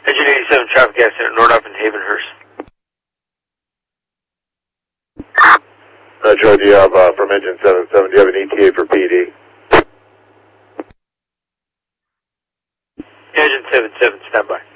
Engine 87, traffic accident, Nordoff and Havenhurst. Metro, do you have, from engine 77, do you have an ETA for PD? Engine 77, stand by.